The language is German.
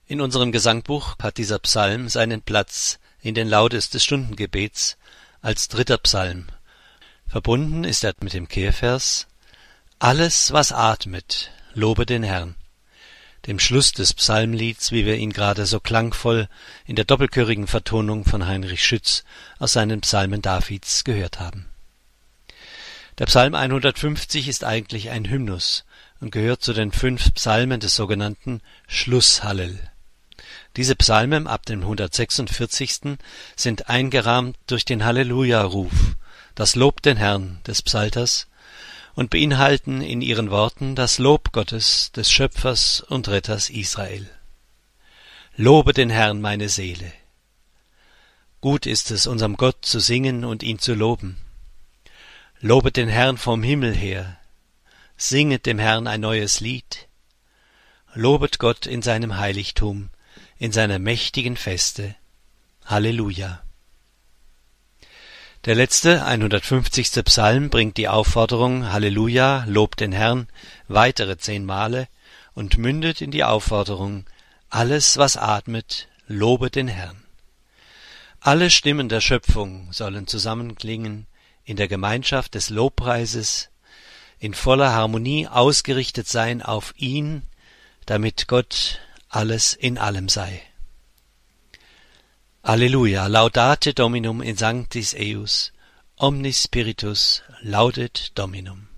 In unserem Gesangbuch hat dieser Psalm seinen Platz in den Laudes des Stundengebets als 3. Psalm. Verbunden ist er mit dem Kehrvers »Alles, was atmet, lobe den Herrn«, dem Schluss des Psalmlieds, wie wir ihn gerade so klangvoll in der doppelchörigen Vertonung von Heinrich Schütz aus seinen Psalmen Davids gehört haben. Der Psalm 150 ist eigentlich ein Hymnus und gehört zu den 5 Psalmen des sogenannten Schlusshallel. Diese Psalmen ab dem 146. sind eingerahmt durch den Halleluja-Ruf, das Lob den Herrn des Psalters, und beinhalten in ihren Worten das Lob Gottes, des Schöpfers und Retters Israel. Lobe den Herrn, meine Seele. Gut ist es, unserem Gott zu singen und ihn zu loben. Lobet den Herrn vom Himmel her. Singet dem Herrn ein neues Lied. Lobet Gott in seinem Heiligtum, in seiner mächtigen Feste. Halleluja. Der letzte, 150. Psalm bringt die Aufforderung Halleluja, lobt den Herrn weitere 10 Male und mündet in die Aufforderung Alles, was atmet, lobe den Herrn. Alle Stimmen der Schöpfung sollen zusammenklingen in der Gemeinschaft des Lobpreises, in voller Harmonie ausgerichtet sein auf ihn, damit Gott alles in allem sei. Alleluia, laudate Dominum in sanctis eius, omnis spiritus laudet Dominum.